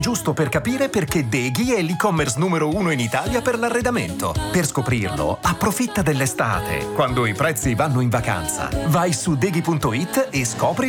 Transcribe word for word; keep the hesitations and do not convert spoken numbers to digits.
Giusto per capire perché Deghi è l'e-commerce numero uno in Italia per l'arredamento. Per scoprirlo, approfitta dell'estate, quando i prezzi vanno in vacanza. Vai su deghi punto it e scopri